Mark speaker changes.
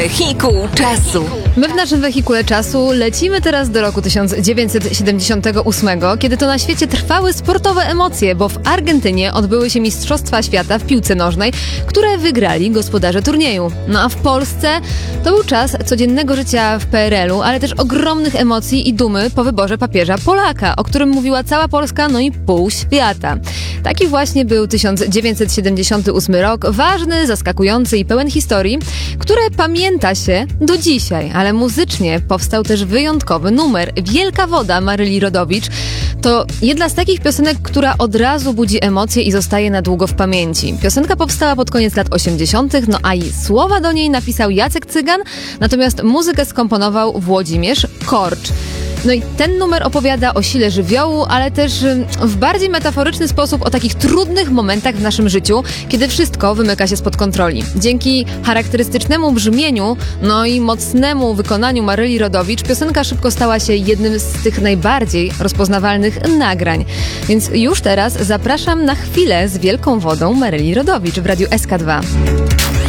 Speaker 1: Wehikuł czasu.
Speaker 2: My w naszym wehikule czasu lecimy teraz do roku 1978, kiedy to na świecie trwały sportowe emocje, bo w Argentynie odbyły się Mistrzostwa Świata w piłce nożnej, które wygrali gospodarze turnieju. No a w Polsce to był czas codziennego życia w PRL-u, ale też ogromnych emocji i dumy po wyborze papieża Polaka, o którym mówiła cała Polska, no i pół świata. Taki właśnie był 1978 rok, ważny, zaskakujący i pełen historii, które pamięta się do dzisiaj, ale muzycznie powstał też wyjątkowy numer. Wielka woda Maryli Rodowicz to jedna z takich piosenek, która od razu budzi emocje i zostaje na długo w pamięci. Piosenka powstała pod koniec lat 80., no a i słowa do niej napisał Jacek Cygan, natomiast muzykę skomponował Włodzimierz Korcz. No i ten numer opowiada o sile żywiołu, ale też w bardziej metaforyczny sposób o takich trudnych momentach w naszym życiu, kiedy wszystko wymyka się spod kontroli. Dzięki charakterystycznemu brzmieniu, no i mocnemu wykonaniu Maryli Rodowicz, piosenka szybko stała się jednym z tych najbardziej rozpoznawalnych nagrań. Więc już teraz zapraszam na chwilę z Wielką Wodą Maryli Rodowicz w Radiu SK2.